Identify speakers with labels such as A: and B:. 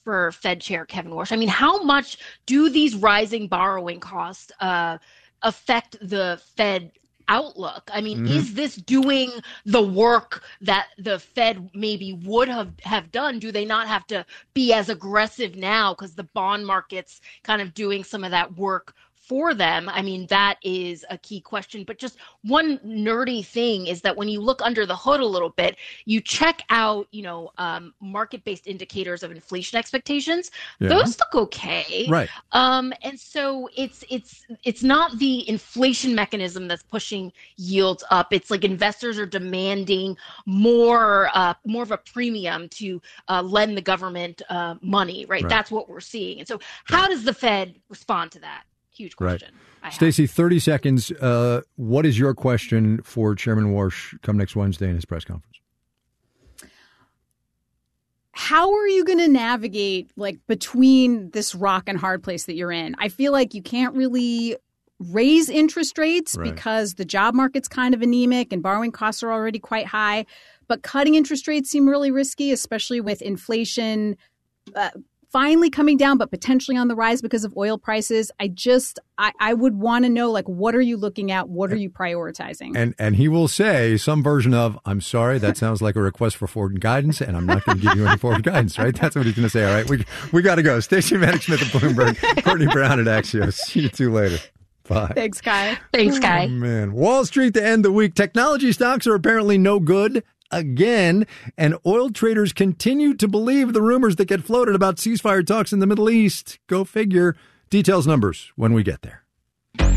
A: for Fed Chair Kevin Warsh. I mean, how much do these rising borrowing costs affect the Fed outlook? I mean, is this doing the work that the Fed maybe would have done? Do they not have to be as aggressive now because the bond market's kind of doing some of that work for them? I mean, that is a key question. But just one nerdy thing is that when you look under the hood a little bit, you check out, market-based indicators of inflation expectations. Yeah. Those look okay.
B: Right.
A: And so it's not the inflation mechanism that's pushing yields up. It's like investors are demanding more of a premium to lend the government money, right? That's what we're seeing. And so how does the Fed respond to that? Huge question.
B: Right. Stacey, 30 seconds. What is your question for Chairman Warsh come next Wednesday in his press conference?
C: How are you going to navigate between this rock and hard place that you're in? I feel like you can't really raise interest rates because the job market's kind of anemic and borrowing costs are already quite high. But cutting interest rates seem really risky, especially with inflation finally coming down, but potentially on the rise because of oil prices. I would want to know, what are you looking at? What are you prioritizing? And
B: he will say some version of, I'm sorry, that sounds like a request for forward guidance, and I'm not going to give you any forward guidance, right? That's what he's going to say. All right, we got to go. Stacey Vanek Smith of Bloomberg, Courtney Brown at Axios. See you two later. Bye.
C: Thanks, Kai.
A: Thanks, Kai.
B: Oh, man. Wall Street to end the week. Technology stocks are apparently no good again, and oil traders continue to believe the rumors that get floated about ceasefire talks in the Middle East. Go figure. Details, numbers when we get there.